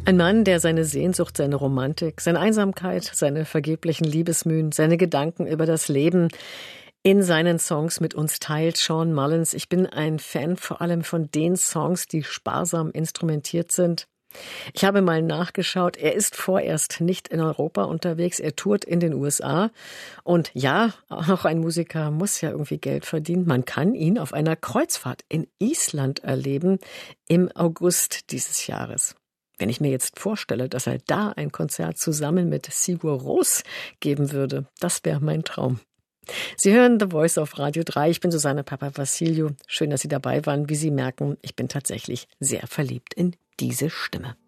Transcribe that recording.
Ein Mann, der seine Sehnsucht, seine Romantik, seine Einsamkeit, seine vergeblichen Liebesmühen, seine Gedanken über das Leben in seinen Songs mit uns teilt. Sean Mullins. Ich bin ein Fan vor allem von den Songs, die sparsam instrumentiert sind. Ich habe mal nachgeschaut, er ist vorerst nicht in Europa unterwegs, er tourt in den USA. Und ja, auch ein Musiker muss ja irgendwie Geld verdienen. Man kann ihn auf einer Kreuzfahrt in Island erleben im August dieses Jahres. Wenn ich mir jetzt vorstelle, dass er da ein Konzert zusammen mit Sigur Rós geben würde, das wäre mein Traum. Sie hören The Voice auf Radio 3. Ich bin Susanne Papavassiliou. Schön, dass Sie dabei waren. Wie Sie merken, ich bin tatsächlich sehr verliebt in diese Stimme.